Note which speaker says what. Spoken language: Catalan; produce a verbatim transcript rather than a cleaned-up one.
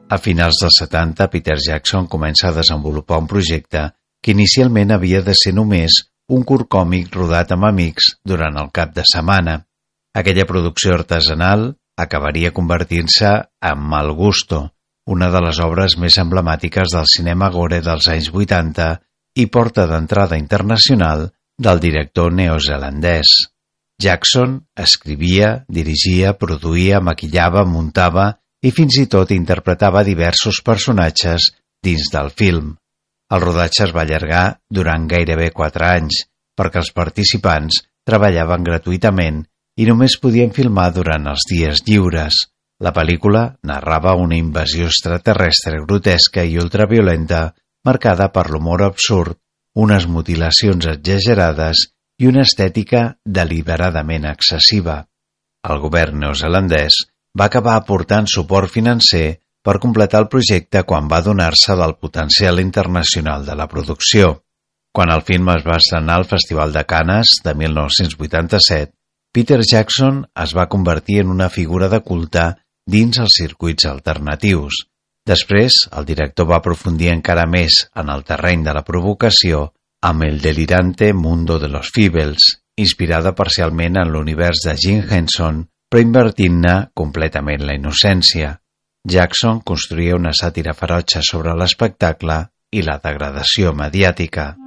Speaker 1: A finals dels setanta, Peter Jackson comença a desenvolupar un projecte que inicialment havia de ser només un curt còmic rodat amb amics durant el cap de setmana. Aquella producció artesanal acabaria convertint-se en Mal Gusto, una de les obres més emblemàtiques del cinema gore dels anys vuitanta i porta d'entrada internacional del director neozelandès. Jackson escrivia, dirigia, produïa, maquillava, muntava i fins i tot interpretava diversos personatges dins del film. El rodatge es va allargar durant gairebé quatre anys, perquè els participants treballaven gratuïtament i només podien filmar durant els dies lliures. La pel·lícula narrava una invasió extraterrestre grotesca i ultraviolenta marcada per l'humor absurd, unes mutilacions exagerades i una estètica deliberadament excessiva. El govern neozelandès va acabar aportant suport financer per completar el projecte quan va adonar-se del potencial internacional de la producció. Quan el film es va estrenar al Festival de Canes de mil nou-cents vuitanta-set, Peter Jackson es va convertir en una figura de culte dins els circuits alternatius. Després, el director va aprofundir encara més en el terreny de la provocació amb El delirante mundo de los Feebles, inspirada parcialment en l'univers de Jim Henson, però invertint-ne completament la innocència. Jackson construïa una sàtira ferotge sobre l'espectacle i la degradació mediàtica.